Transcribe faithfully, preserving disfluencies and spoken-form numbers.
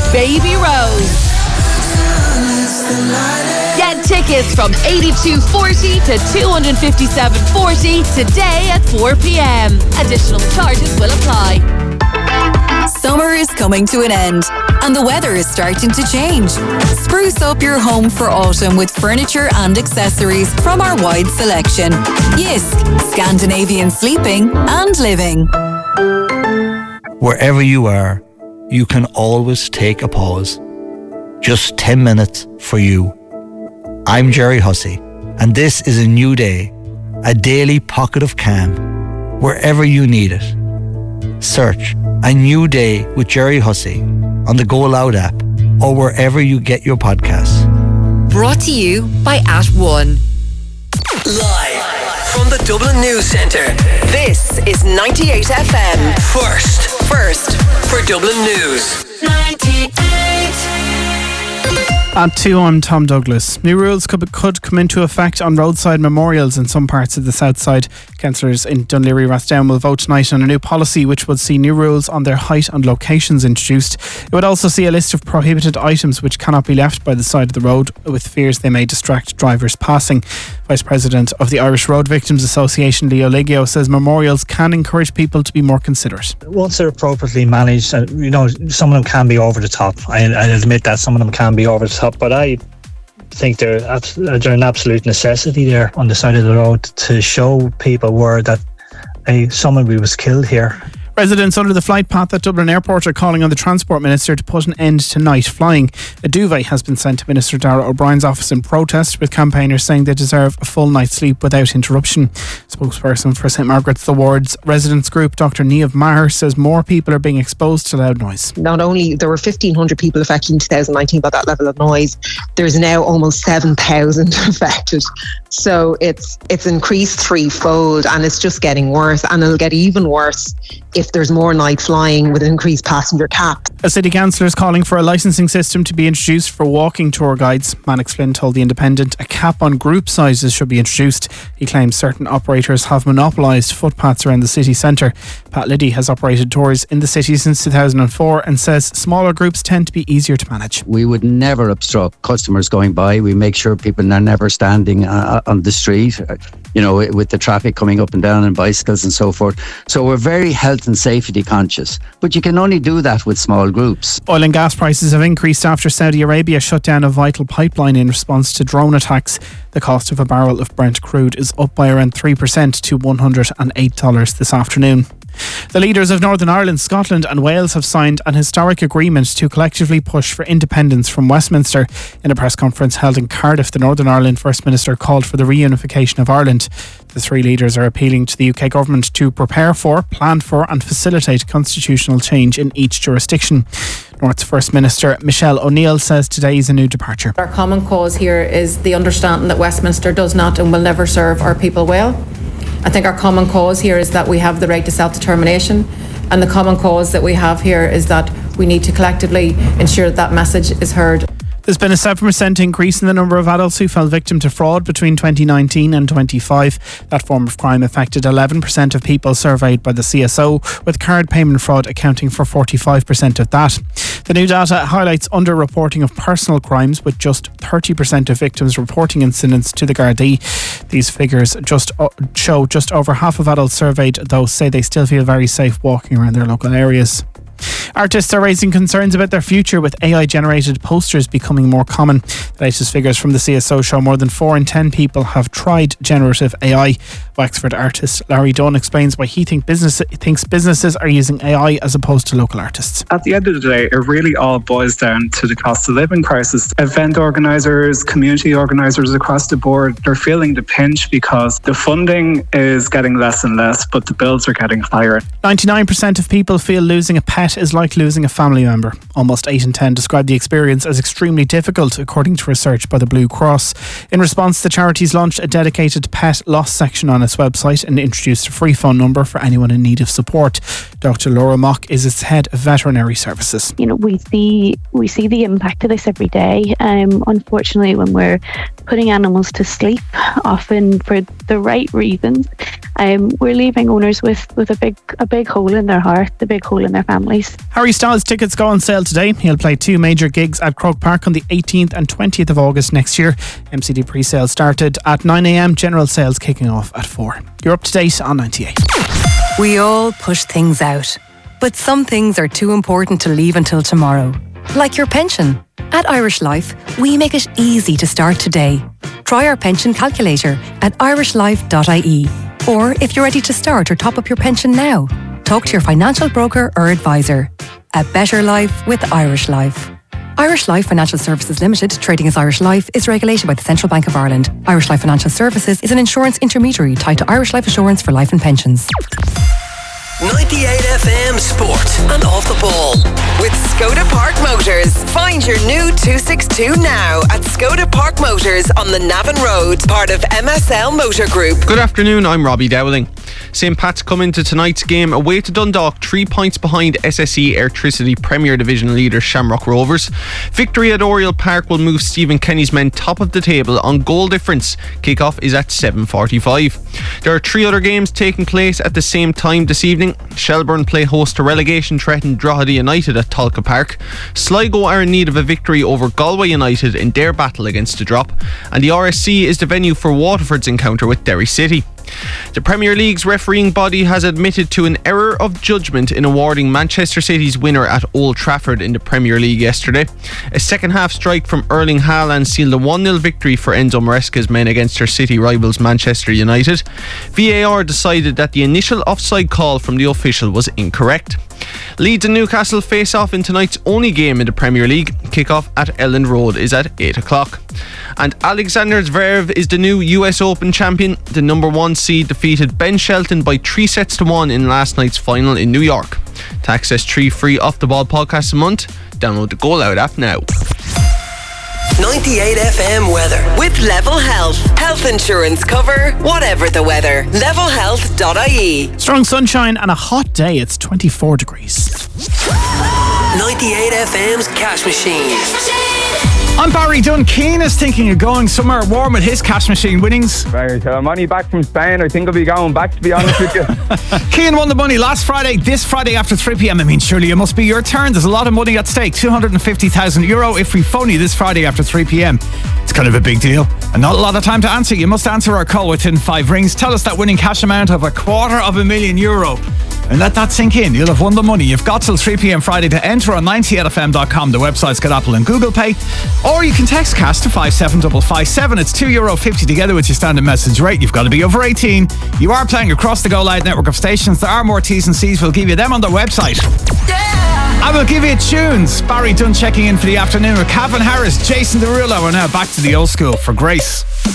Baby Rose. Get tickets from eighty-two forty to two fifty-seven forty today at four p.m. Additional charges will apply. Summer is coming to an end and the weather is starting to change. Spruce up your home for autumn with furniture and accessories from our wide selection. Jysk, Scandinavian sleeping and living. Wherever you are, you can always take a pause. Just ten minutes for you. I'm Jerry Hussey, and this is a new day, a daily pocket of calm, wherever you need it. Search A New Day with Jerry Hussey on the Go Loud app or wherever you get your podcasts. Brought to you by At One. Live from the Dublin News Centre, this is ninety-eight F M. First, first for Dublin News. ninety-eight. At two, I'm Tom Douglas. New rules could, could come into effect on roadside memorials in some parts of the south side. Councillors in Dún Laoghaire-Rathdown will vote tonight on a new policy which would see new rules on their height and locations introduced. It would also see a list of prohibited items which cannot be left by the side of the road, with fears they may distract drivers passing. Vice President of the Irish Road Victims Association, Leo Liggio, says memorials can encourage people to be more considerate. Once they're appropriately managed, uh, you know, some of them can be over the top. I, I admit that some of them can be over the top, but I think they're, abs- they're an absolute necessity there on the side of the road to show people where that uh, someone was killed here. Residents under the flight path at Dublin Airport are calling on the Transport Minister to put an end to night flying. A duvet has been sent to Minister Darragh O'Brien's office in protest, with campaigners saying they deserve a full night's sleep without interruption. Spokesperson for St Margaret's The Wards residents group, Doctor Niamh Maher, says more people are being exposed to loud noise. Not only there were fifteen hundred people affected in two thousand nineteen by that level of noise, there's now almost seven thousand affected. So it's it's increased threefold, and it's just getting worse, and it'll get even worse if there's more night flying with increased passenger cap. A city councillor is calling for a licensing system to be introduced for walking tour guides. Manox Flynn told The Independent a cap on group sizes should be introduced. He claims certain operators have monopolised footpaths around the city centre. Pat Liddy has operated tours in the city since two thousand four and says smaller groups tend to be easier to manage. We would never obstruct customers going by. We make sure people are never standing uh, on the street, you know, with the traffic coming up and down and bicycles and so forth. So we're very health and safety conscious, but you can only do that with small groups. Oil and gas prices have increased after Saudi Arabia shut down a vital pipeline in response to drone attacks. The cost of a barrel of Brent crude is up by around three percent to one hundred eight dollars this afternoon. The leaders of Northern Ireland, Scotland and Wales have signed an historic agreement to collectively push for independence from Westminster. In a press conference held in Cardiff, the Northern Ireland First Minister called for the reunification of Ireland. The three leaders are appealing to the U K government to prepare for, plan for and facilitate constitutional change in each jurisdiction. North's First Minister Michelle O'Neill says today is a new departure. Our common cause here is the understanding that Westminster does not and will never serve our people well. I think our common cause here is that we have the right to self-determination, and the common cause that we have here is that we need to collectively ensure that that message is heard. There's been a seven percent increase in the number of adults who fell victim to fraud between twenty nineteen and twenty-five. That form of crime affected eleven percent of people surveyed by the C S O, with card payment fraud accounting for forty-five percent of that. The new data highlights under-reporting of personal crimes, with just thirty percent of victims reporting incidents to the Gardaí. These figures just show just over half of adults surveyed, though, say they still feel very safe walking around their local areas. Artists are raising concerns about their future, with A I-generated posters becoming more common. The latest figures from the C S O show more than four in ten people have tried generative A I. Wexford artist Larry Dunn explains why he think business, thinks businesses are using A I as opposed to local artists. At the end of the day, it really all boils down to the cost of living crisis. Event organisers, community organisers across the board, they're feeling the pinch because the funding is getting less and less, but the bills are getting higher. ninety-nine percent of people feel losing a pet is like losing a family member. Almost eight in ten describe the experience as extremely difficult, according to research by the Blue Cross. In response, the charities launched a dedicated pet loss section on its website and introduced a free phone number for anyone in need of support. Doctor Laura Mock is its head of veterinary services. You know, we see we see the impact of this every day. Um, unfortunately, when we're putting animals to sleep, often for the right reasons, um, we're leaving owners with, with a big a big hole in their heart, a big hole in their families. Harry Styles tickets go on sale today. He'll play two major gigs at Croke Park on the eighteenth and twentieth of August next year. M C D pre-sale started at nine a.m, general sales kicking off at four. You're up to date on ninety-eight. We all push things out, but some things are too important to leave until tomorrow. Like your pension. At Irish Life, we make it easy to start today. Try our pension calculator at irish life dot I E. Or if you're ready to start or top up your pension now, talk to your financial broker or advisor. A better life with Irish Life. Irish Life Financial Services Limited, trading as Irish Life, is regulated by the Central Bank of Ireland. Irish Life Financial Services is an insurance intermediary tied to Irish Life Assurance for life and pensions. ninety-eight F M Sport and Off the Ball with Skoda Park Motors. Find your new two sixty-two now at Skoda Park Motors on the Navan Road, part of M S L Motor Group. Good afternoon, I'm Robbie Dowling. Saint Pat's come into tonight's game away to Dundalk, three points behind S S E Airtricity Premier Division leader Shamrock Rovers. Victory at Oriel Park will move Stephen Kenny's men top of the table on goal difference. Kick-off is at seven forty-five. There are three other games taking place at the same time this evening. Shelbourne play host to relegation-threatened Drogheda United at Tolka Park. Sligo are in need of a victory over Galway United in their battle against the drop. And the R S C is the venue for Waterford's encounter with Derry City. The Premier League's refereeing body has admitted to an error of judgment in awarding Manchester City's winner at Old Trafford in the Premier League yesterday. A second half strike from Erling Haaland sealed a one nil victory for Enzo Maresca's men against their City rivals Manchester United. V A R decided that the initial offside call from the official was incorrect. Leeds and Newcastle face off in tonight's only game in the Premier League. Kick-off at Elland Road is at eight o'clock. And Alexander Zverev is the new U S Open champion. The number one seed defeated Ben Shelton by three sets to one in last night's final in New York. To access three free Off the Ball podcasts a month, download the Goal Out app now. ninety-eight F M weather with Level Health. Health insurance cover, whatever the weather. level health dot I E. Strong sunshine and a hot day. It's twenty-four degrees. ninety-eight F M's Cash Machine. I'm Barry Dunn. Keane is thinking of going somewhere warm with his cash machine winnings. Right, so I'm only back from Spain. I think I'll be going back, to be honest with you. Keane won the money last Friday. This Friday after three p.m. I mean, surely it must be your turn. There's a lot of money at stake. two hundred fifty thousand euro if we phone you this Friday after three p.m. It's kind of a big deal. And not a lot of time to answer. You must answer our call within five rings. Tell us that winning cash amount of a quarter of a million euro. And let that sink in. You'll have won the money. You've got till three p.m. Friday to enter on ninety-eight F M dot com. The website's got Apple and Google Pay. Or you can text cash to five seven five five seven. It's two euro fifty together with your standard message rate. You've got to be over eighteen. You are playing across the Go Loud network of stations. There are more T's and C's. We'll give you them on the website. Yeah! I will give you tunes. Barry Dunn checking in for the afternoon with Calvin Harris, Jason Derulo. We're now back to the old school for Grace.